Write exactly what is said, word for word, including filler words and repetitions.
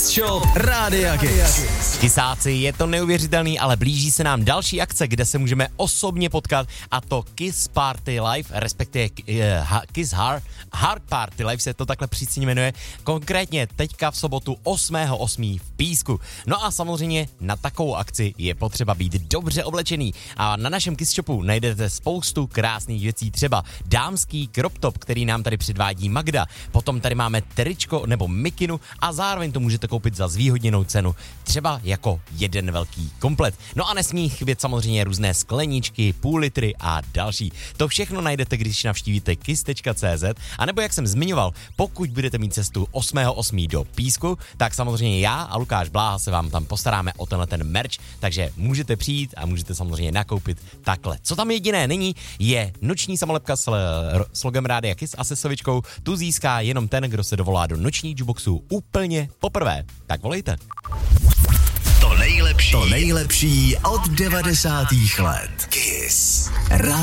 Kiss Shop Rádia Kiss. Kisáci, je to neuvěřitelný, ale blíží se nám další akce, kde se můžeme osobně potkat, a to Kiss Party Live, respektive uh, Kiss Heart, Heart Party Live se to takhle přísně jmenuje, konkrétně teďka v sobotu osmého osmého v Písku. No a samozřejmě na takovou akci je potřeba být dobře oblečený a na našem Kiss Shopu najdete spoustu krásných věcí, třeba dámský crop top, který nám tady předvádí Magda, potom tady máme tričko nebo mikinu a zároveň to můžete koupit za zvýhodněnou cenu, třeba jako jeden velký komplet. No a nesmí chybět samozřejmě různé skleničky, půl litry a další. To všechno najdete, když navštívíte kiss tečka cé zet, a nebo jak jsem zmiňoval, pokud budete mít cestu osmého osmého do Písku, tak samozřejmě já a Lukáš Bláha se vám tam postaráme o tenhle ten merch, takže můžete přijít a můžete samozřejmě nakoupit takhle. Co tam jediné není, je noční samolepka s, s logem Rádia Kiss a se sovičkou. Tu získá jenom ten, kdo se dovolá do noční jukeboxu úplně poprvé. Tak volejte. To nejlepší, to nejlepší od devadesátých let. Kiss.